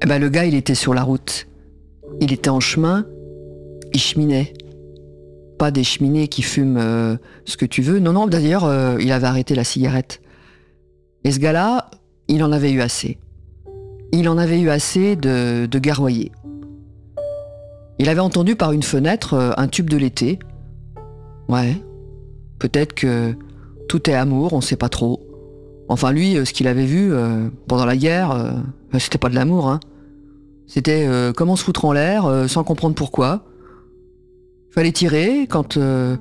Eh ben, le gars, il était sur la route. Il était en chemin, il cheminait. Pas des cheminées qui fument ce que tu veux. Non, d'ailleurs, il avait arrêté la cigarette. Et ce gars-là, il en avait eu assez. Il en avait eu assez de garroyer. Il avait entendu par une fenêtre un tube de l'été. Ouais, peut-être que tout est amour, on sait pas trop. Enfin lui, ce qu'il avait vu pendant la guerre, c'était pas de l'amour, hein. C'était comment se foutre en l'air sans comprendre pourquoi. Fallait tirer quand le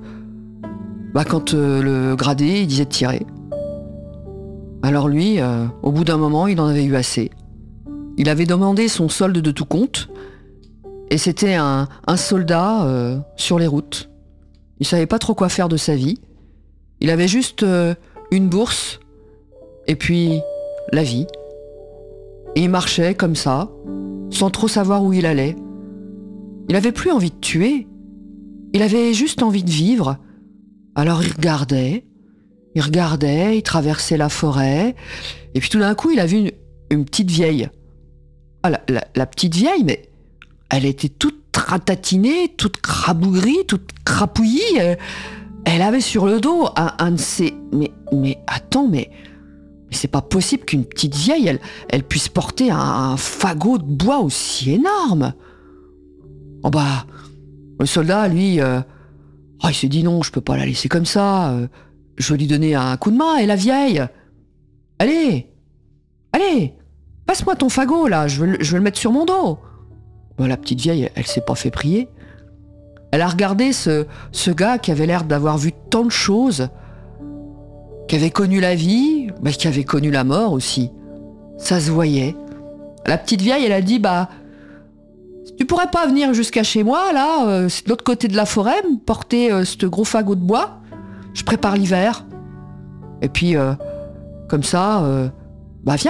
gradé il disait de tirer. Alors lui, au bout d'un moment, il en avait eu assez. Il avait demandé son solde de tout compte, et c'était un soldat sur les routes. Il savait pas trop quoi faire de sa vie. Il avait juste une bourse, et puis la vie. Et il marchait comme ça, sans trop savoir où il allait. Il avait plus envie de tuer, il avait juste envie de vivre. Alors il regardait, il traversait la forêt, et puis tout d'un coup il a vu une petite vieille. Ah, la petite vieille, mais elle était toute ratatinée, toute crabougrie, toute crapouillie. Elle avait sur le dos un de ces... Mais attends, mais c'est pas possible qu'une petite vieille, elle puisse porter un fagot de bois aussi énorme. Oh bah, le soldat, lui, il s'est dit non, je peux pas la laisser comme ça. Je vais lui donner un coup de main, et la vieille. Allez, passe-moi ton fagot, là, je veux le mettre sur mon dos. Bon, la petite vieille, elle s'est pas fait prier. Elle a regardé ce gars qui avait l'air d'avoir vu tant de choses, qui avait connu la vie, mais qui avait connu la mort aussi. Ça se voyait. La petite vieille, elle a dit, tu pourrais pas venir jusqu'à chez moi, là, c'est de l'autre côté de la forêt, me porter ce gros fagot de bois. Je prépare l'hiver. Et puis, comme ça, viens.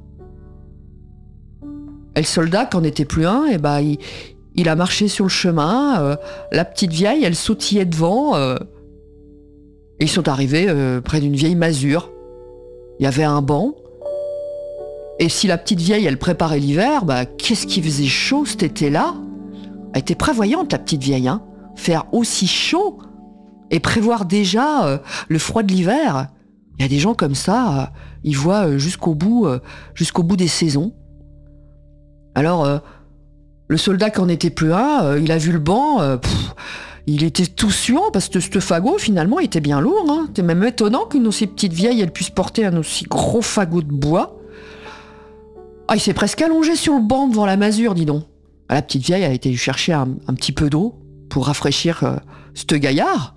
Et le soldat, qu'en était plus un, il a marché sur le chemin. La petite vieille, elle sautillait devant. Et ils sont arrivés près d'une vieille masure. Il y avait un banc. Et si la petite vieille, elle préparait l'hiver, qu'est-ce qui faisait chaud cet été-là? Elle était prévoyante, la petite vieille, hein. Faire aussi chaud et prévoir déjà le froid de l'hiver. Il y a des gens comme ça, ils voient jusqu'au bout des saisons. Alors, le soldat qui en était plus un, il a vu le banc, il était tout suant parce que ce fagot, finalement, il était bien lourd, hein. C'est même étonnant qu'une aussi petite vieille, elle puisse porter un aussi gros fagot de bois. Ah, il s'est presque allongé sur le banc devant la masure, dis donc. La petite vieille a été lui chercher un petit peu d'eau pour rafraîchir ce gaillard.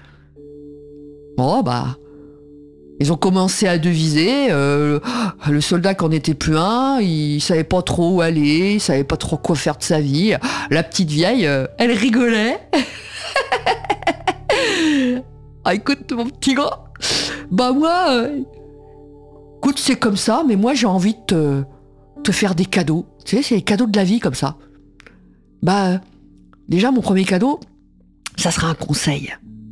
Bon, ils ont commencé à deviser. Le soldat qui en était plus un, il savait pas trop où aller, il savait pas trop quoi faire de sa vie. La petite vieille, elle rigolait. Ah, écoute, mon petit gars, moi, écoute, c'est comme ça, mais moi j'ai envie de te faire des cadeaux. Tu sais, c'est les cadeaux de la vie comme ça. Déjà, mon premier cadeau, ça sera un conseil.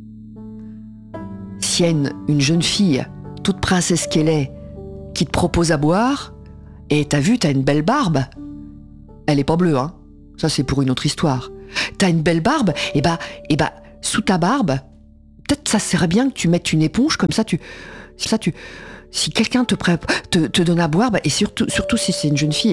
Si y a une jeune fille, toute princesse qu'elle est, qui te propose à boire, et t'as une belle barbe, elle est pas bleue, hein. Ça, c'est pour une autre histoire. T'as une belle barbe, et sous ta barbe, peut-être ça serait bien que tu mettes une éponge, comme ça, si quelqu'un te donne à boire, et surtout si c'est une jeune fille,